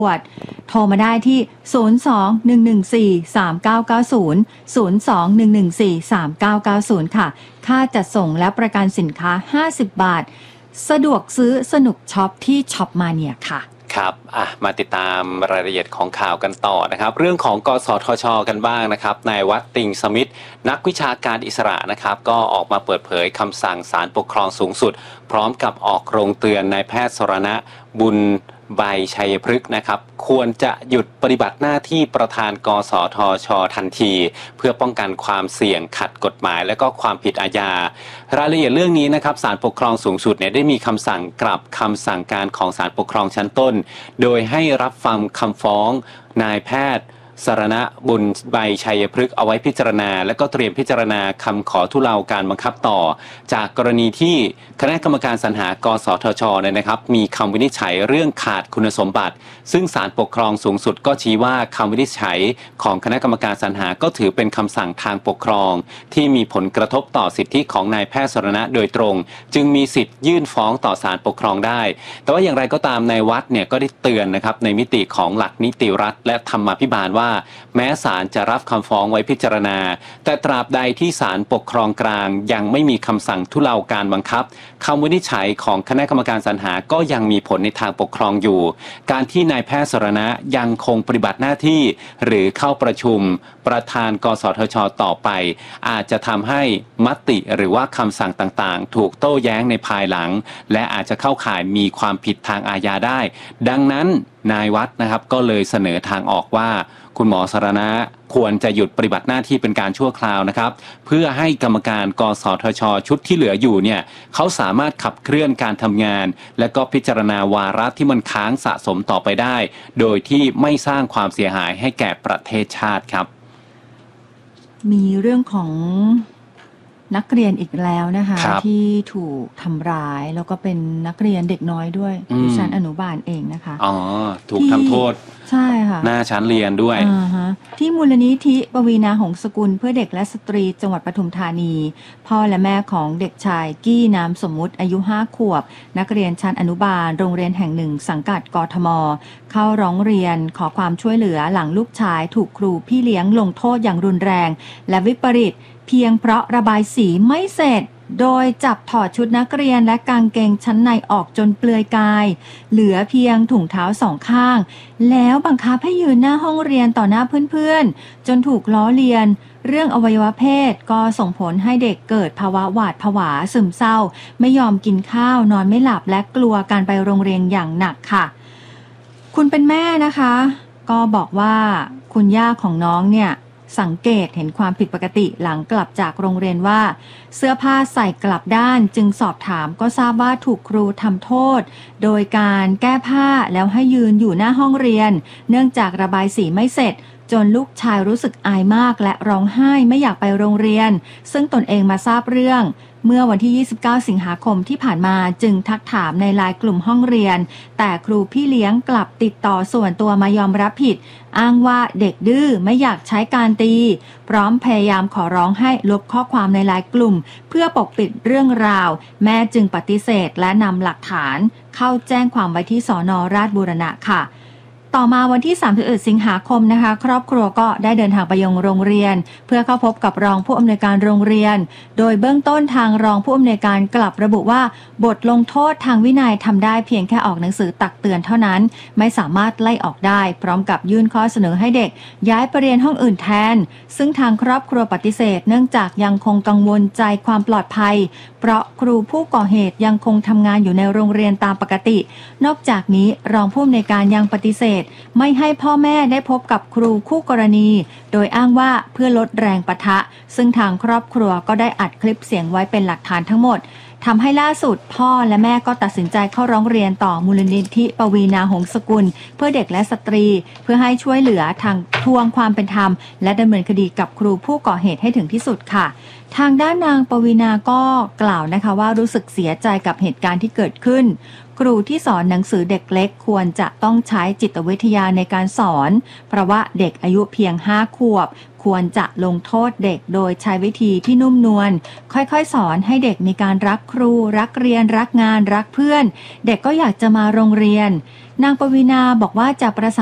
วดโทรมาได้ที่02-114-3990 02-114-3990 ค่ะค่าจัดส่งและประกันสินค้า50 บาทสะดวกซื้อสนุกช็อปที่ช็อปมาเนียค่ะครับมาติดตามรายละเอียดของข่าวกันต่อนะครับเรื่องของกสทช.กันบ้างนะครับนายวัดติ่งสมิทธิ์นักวิชาการอิสระนะครับก็ออกมาเปิดเผยคำสั่งศาลปกครองสูงสุดพร้อมกับออกโรงเตือนนายแพทย์สรณะบุญใบชัยพฤกษ์นะครับควรจะหยุดปฏิบัติหน้าที่ประธานกสทช.ทันทีเพื่อป้องกันความเสี่ยงขัดกฎหมายและก็ความผิดอาญารายละเอียดเรื่องนี้นะครับศาลปกครองสูงสุดเนี่ยได้มีคำสั่งกลับคำสั่งการของศาลปกครองชั้นต้นโดยให้รับฟังคำฟ้องนายแพทย์สรณะบุญใบชัยพฤกษ์เอาไว้พิจารณาและก็เตรียมพิจารณาคำขอทุเลาการบังคับต่อจากกรณีที่คณะกรรมการสรรหากสทช.เนี่ยนะครับมีคำวินิจฉัยเรื่องขาดคุณสมบัติซึ่งศาลปกครองสูงสุดก็ชี้ว่าคำวินิจฉัยของคณะกรรมการสรรหาก็ถือเป็นคำสั่งทางปกครองที่มีผลกระทบต่อสิทธิของนายแพทย์สรณะโดยตรงจึงมีสิทธิ์ยื่นฟ้องต่อศาลปกครองได้แต่ว่าอย่างไรก็ตามนายวัดเนี่ยก็ได้เตือนนะครับในมิติของหลักนิติรัฐและธรรมาภิบาลว่าแม้ศาลจะรับคำฟ้องไว้พิจารณาแต่ตราบใดที่ศาลปกครองกลางยังไม่มีคำสั่งทุเลาการบังคับคำวินิจฉัยของคณะกรรมการสรรหาก็ยังมีผลในทางปกครองอยู่การที่นายแพทย์สรณะยังคงปฏิบัติหน้าที่หรือเข้าประชุมประธานกสทช.ต่อไปอาจจะทำให้มติหรือว่าคำสั่งต่างๆถูกโต้แย้งในภายหลังและอาจจะเข้าข่ายมีความผิดทางอาญาได้ดังนั้นนายวัดนะครับก็เลยเสนอทางออกว่าคุณหมอสรณะควรจะหยุดปฏิบัติหน้าที่เป็นการชั่วคราวนะครับเพื่อให้กรรมการกสทช.ชุดที่เหลืออยู่เนี่ยเขาสามารถขับเคลื่อนการทำงานและก็พิจารณาวาระที่มันค้างสะสมต่อไปได้โดยที่ไม่สร้างความเสียหายให้แก่ประเทศชาติครับมีเรื่องของนักเรียนอีกแล้วนะคะที่ถูกทำร้ายแล้วก็เป็นนักเรียนเด็กน้อยด้วยชั้นอนุบาลเองนะคะถูกทำโทษใช่ค่ะหน้าชั้นเรียนด้วยที่มูลนิธิปวีณาหงสกุลเพื่อเด็กและสตรีจังหวัดปทุมธานีพ่อและแม่ของเด็กชายกี้นามสมมุติอายุ5 ขวบนักเรียนชั้นอนุบาลโรงเรียนแห่งหนึ่งสังกัดกทมเข้าร้องเรียนขอความช่วยเหลือหลังลูกชายถูกครูพี่เลี้ยงลงโทษอย่างรุนแรงและวิปริตเพียงเพราะระบายสีไม่เสร็จโดยจับถอดชุดนักเรียนและกางเกงชั้นในออกจนเปลือยกายเหลือเพียงถุงเท้า2 ข้างแล้วบังคับให้ยืนหน้าห้องเรียนต่อหน้าเพื่อนๆจนถูกล้อเลียนเรื่องอวัยวะเพศก็ส่งผลให้เด็กเกิดภาวะหวาดผวาซึมเศร้าไม่ยอมกินข้าวนอนไม่หลับและกลัวการไปโรงเรียนอย่างหนักค่ะคุณเป็นแม่นะคะก็บอกว่าคุณย่าของน้องเนี่ยสังเกตเห็นความผิดปกติหลังกลับจากโรงเรียนว่าเสื้อผ้าใส่กลับด้านจึงสอบถามก็ทราบว่าถูกครูทำโทษโดยการแก้ผ้าแล้วให้ยืนอยู่หน้าห้องเรียนเนื่องจากระบายสีไม่เสร็จจนลูกชายรู้สึกอายมากและร้องไห้ไม่อยากไปโรงเรียนซึ่งตนเองมาทราบเรื่องเมื่อวันที่29 สิงหาคมที่ผ่านมาจึงทักถามในไลน์กลุ่มห้องเรียนแต่ครูพี่เลี้ยงกลับติดต่อส่วนตัวมายอมรับผิดอ้างว่าเด็กดื้อไม่อยากใช้การตีพร้อมพยายามขอร้องให้ลบข้อความในไลน์กลุ่มเพื่อปกปิดเรื่องราวแม่จึงปฏิเสธและนำหลักฐานเข้าแจ้งความไว้ที่สน.ราชบูรณะค่ะต่อมาวันที่31 สิงหาคมนะคะครอบครัวก็ได้เดินทางไปยังโรงเรียนเพื่อเข้าพบกับรองผู้อำนวยการโรงเรียนโดยเบื้องต้นทางรองผู้อำนวยการกลับระบุว่าบทลงโทษทางวินัยทำได้เพียงแค่ออกหนังสือตักเตือนเท่านั้นไม่สามารถไล่ออกได้พร้อมกับยื่นข้อเสนอให้เด็กย้ายไปเรียนห้องอื่นแทนซึ่งทางครอบครัวปฏิเสธเนื่องจากยังคงกังวลใจความปลอดภัยเพราะครูผู้ก่อเหตุยังคงทำงานอยู่ในโรงเรียนตามปกตินอกจากนี้รองผู้อำนวยการยังปฏิเสธไม่ให้พ่อแม่ได้พบกับครูคู่กรณีโดยอ้างว่าเพื่อลดแรงปะทะซึ่งทางครอบครัวก็ได้อัดคลิปเสียงไว้เป็นหลักฐานทั้งหมดทำให้ล่าสุดพ่อและแม่ก็ตัดสินใจเข้าร้องเรียนต่อมูลนิธิปวีณาหงสกุลเพื่อเด็กและสตรีเพื่อให้ช่วยเหลือทางทวงความเป็นธรรมและดำเนินคดีกับครูผู้ก่อเหตุให้ถึงที่สุดค่ะทางด้านนางปวีณาก็กล่าวนะคะว่ารู้สึกเสียใจกับเหตุการณ์ที่เกิดขึ้นคครูที่สอนหนังสือเด็กเล็กควรจะต้องใช้จิตวิทยาในการสอนเพราะว่าเด็กอายุเพียง5 ขวบควรจะลงโทษเด็กโดยใช้วิธีที่นุ่มนวลค่อยๆสอนให้เด็กมีการรักครูรักเรียนรักงานรักเพื่อนเด็กก็อยากจะมาโรงเรียนนางปวีณาบอกว่าจะประสาน